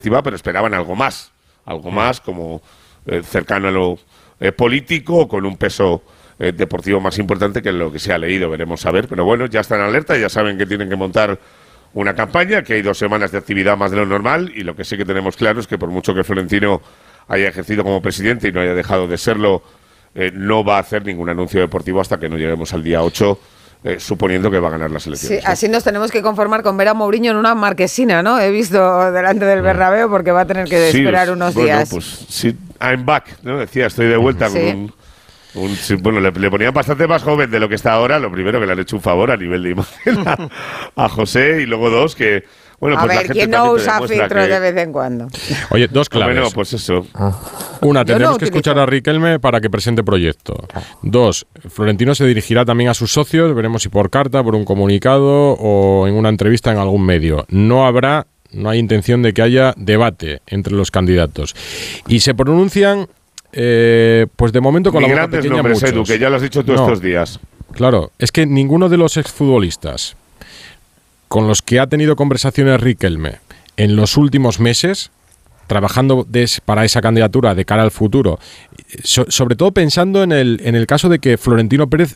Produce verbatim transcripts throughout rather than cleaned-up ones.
pero esperaban algo más, algo más como eh, cercano a lo eh, político, con un peso eh, deportivo más importante que lo que se ha leído, veremos a ver, pero bueno, ya están en alerta, ya saben que tienen que montar una campaña, que hay dos semanas de actividad más de lo normal, y lo que sí que tenemos claro es que por mucho que Florentino haya ejercido como presidente y no haya dejado de serlo, eh, no va a hacer ningún anuncio deportivo hasta que no lleguemos al día ocho, Eh, suponiendo que va a ganar las elecciones. Sí, ¿no? Así nos tenemos que conformar con ver a Mourinho en una marquesina, ¿no? He visto delante del Bernabéu porque va a tener que sí, esperar unos bueno, días. Pues sí, I'm back, ¿no? Decía, estoy de vuelta sí. con un... Un, sí, bueno, le, le ponían bastante más joven de lo que está ahora. Lo primero, que le han hecho un favor a nivel de imagen a, a José, y luego dos, que... Bueno, a pues ver, la gente ¿quién no usa filtros que... de vez en cuando? Oye, dos claves. Bueno, pues eso. Una, tendremos no que utilizo. escuchar a Riquelme para que presente proyecto. Dos, Florentino se dirigirá también a sus socios, veremos si por carta, por un comunicado o en una entrevista en algún medio. No habrá, no hay intención de que haya debate entre los candidatos. Y se pronuncian, eh, pues de momento con Ni la boca grandes pequeña nombres, muchos. Edu, que ya lo has dicho tú no, estos días. Claro, es que ninguno de los exfutbolistas con los que ha tenido conversaciones Riquelme en los últimos meses, trabajando des, para esa candidatura de cara al futuro, so, sobre todo pensando en el, en el caso de que Florentino Pérez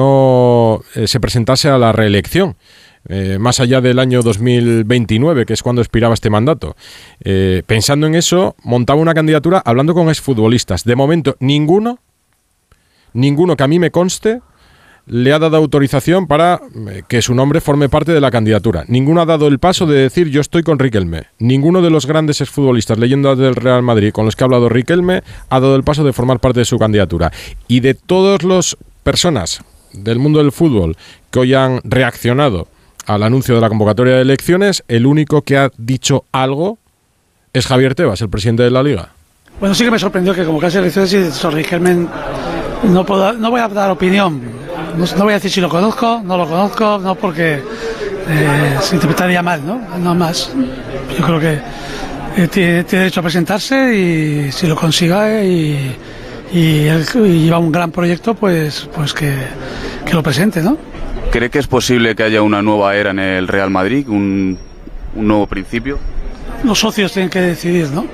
no eh, se presentase a la reelección, eh, más allá del año dos mil veintinueve, que es cuando expiraba este mandato. Eh, pensando en eso, montaba una candidatura hablando con exfutbolistas. De momento, ninguno, ninguno que a mí me conste, le ha dado autorización para que su nombre forme parte de la candidatura. Ninguno ha dado el paso de decir yo estoy con Riquelme. Ninguno de los grandes exfutbolistas, leyendas del Real Madrid, con los que ha hablado Riquelme, ha dado el paso de formar parte de su candidatura. Y de todas las personas del mundo del fútbol que hoy han reaccionado al anuncio de la convocatoria de elecciones, el único que ha dicho algo es Javier Tebas, el presidente de la Liga. Bueno, sí que me sorprendió que convocase elecciones y sobre Riquelme no, puedo, no voy a dar opinión. No, no voy a decir si lo conozco, no lo conozco, no porque eh, se interpretaría mal, ¿no? No más. Yo creo que eh, tiene, tiene derecho a presentarse y si lo consiga eh, y, y, él, y lleva un gran proyecto, pues, pues que, que lo presente, ¿no? ¿Cree que es posible que haya una nueva era en el Real Madrid, un, un nuevo principio? Los socios tienen que decidir, ¿no?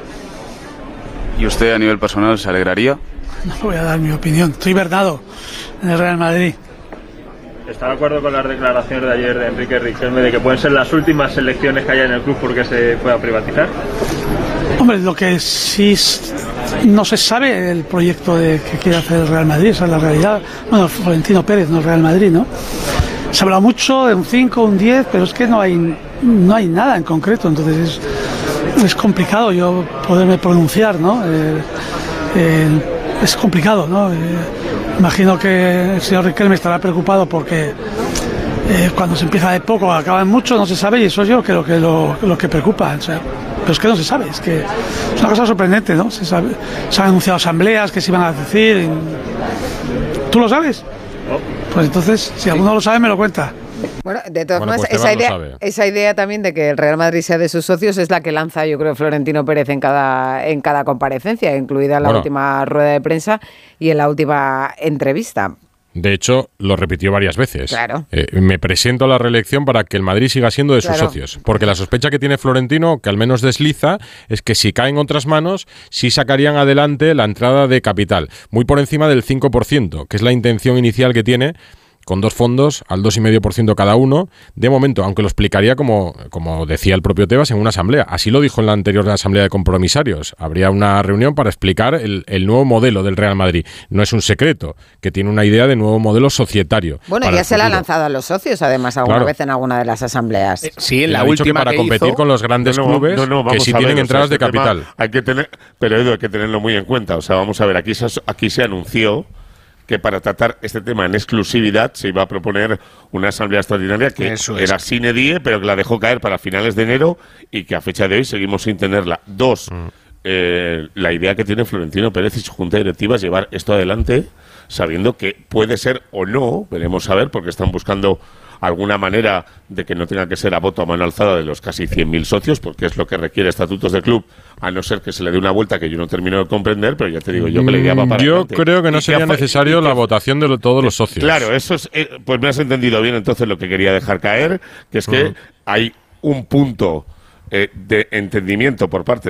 ¿Y usted a nivel personal se alegraría? No voy a dar mi opinión. Estoy verdado en el Real Madrid. ¿Está de acuerdo con las declaraciones de ayer de Enrique Riquelme de que pueden ser las últimas elecciones que haya en el club porque se pueda privatizar? Hombre, lo que sí no se sabe el proyecto de que quiere hacer el Real Madrid, esa es la realidad. Bueno, Florentino Pérez, no el Real Madrid, ¿no? Se habla mucho de un cinco, un diez, pero es que no hay no hay nada en concreto, entonces es, es complicado yo poderme pronunciar, ¿no? Eh, eh, es complicado, ¿no? Eh, imagino que el señor Riquelme estará preocupado porque eh, cuando se empieza de poco acaban mucho, no se sabe, y eso yo creo que lo, lo que preocupa, o sea, pero es que no se sabe, es que es una cosa sorprendente, ¿no? Se, sabe, se han anunciado asambleas que se iban a decir. ¿Tú lo sabes? Pues entonces, si alguno lo sabe, me lo cuenta. Bueno, de todas bueno, formas, pues esa idea, esa idea también de que el Real Madrid sea de sus socios es la que lanza, yo creo, Florentino Pérez en cada, en cada comparecencia, incluida en la bueno. última rueda de prensa y en la última entrevista. De hecho, lo repitió varias veces. Claro. Eh, me presento a la reelección para que el Madrid siga siendo de sus Claro. socios. Porque la sospecha que tiene Florentino, que al menos desliza, es que si caen otras manos, sí sacarían adelante la entrada de capital. Muy por encima del cinco por ciento, que es la intención inicial que tiene, con dos fondos al dos coma cinco por ciento cada uno, de momento, aunque lo explicaría como, como decía el propio Tebas en una asamblea. Así lo dijo en la anterior asamblea de compromisarios. Habría una reunión para explicar el, el nuevo modelo del Real Madrid. No es un secreto, que tiene una idea de nuevo modelo societario. Bueno, ya se la ha lanzado a los socios, además, alguna Claro. vez en alguna de las asambleas. Eh, sí, en la ha dicho última que para que competir hizo, con los grandes No, no, clubes, no, no, que vamos sí a ver, tienen o sea, entradas este de capital. tema hay que tener, pero Edu, hay que tenerlo muy en cuenta. O sea, vamos a ver, aquí se, aquí se anunció que para tratar este tema en exclusividad se iba a proponer una asamblea extraordinaria que Eso es. era sine die, pero que la dejó caer para finales de enero y que a fecha de hoy seguimos sin tenerla. Dos, mm. eh, la idea que tiene Florentino Pérez y su junta directiva es llevar esto adelante sabiendo que puede ser o no, veremos a ver, porque están buscando alguna manera de que no tenga que ser a voto a mano alzada de los casi cien mil socios, porque es lo que requiere estatutos de club, a no ser que se le dé una vuelta que yo no termino de comprender, pero ya te digo yo que la idea va para Yo adelante. creo que no Y sería que, necesario que, la votación de lo, todos los socios. Claro, eso es, eh, pues me has entendido bien entonces lo que quería dejar caer, que es que uh-huh. hay un punto eh, de entendimiento por parte